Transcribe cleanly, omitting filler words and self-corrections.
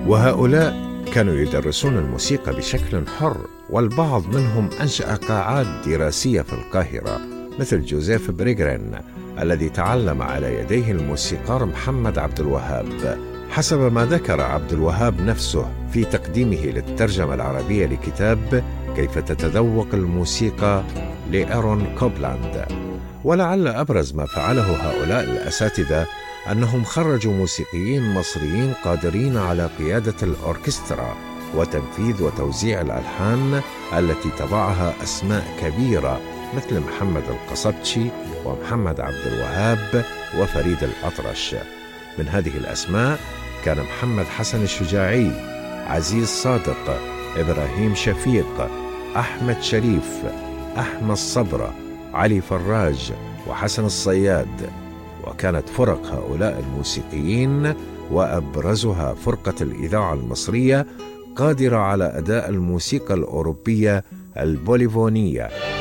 وهؤلاء كانوا يدرسون الموسيقى بشكل حر، والبعض منهم أنشأ قاعات دراسية في القاهرة مثل جوزيف بريغرين الذي تعلم على يديه الموسيقار محمد عبد الوهاب، حسب ما ذكر عبد الوهاب نفسه في تقديمه للترجمة العربية لكتاب كيف تتذوق الموسيقى لإيرون كوبلاند. ولعل أبرز ما فعله هؤلاء الأساتذة أنهم خرجوا موسيقيين مصريين قادرين على قيادة الأوركسترا وتنفيذ وتوزيع الألحان التي تضعها أسماء كبيرة مثل محمد القصبتشي ومحمد عبد الوهاب وفريد الأطرش. من هذه الأسماء كان محمد حسن الشجاعي، عزيز صادق، إبراهيم شفيق، أحمد شريف، أحمد صبرة، علي فراج، وحسن الصياد. وكانت فرق هؤلاء الموسيقيين وأبرزها فرقة الإذاعة المصرية قادرة على أداء الموسيقى الأوروبية البوليفونية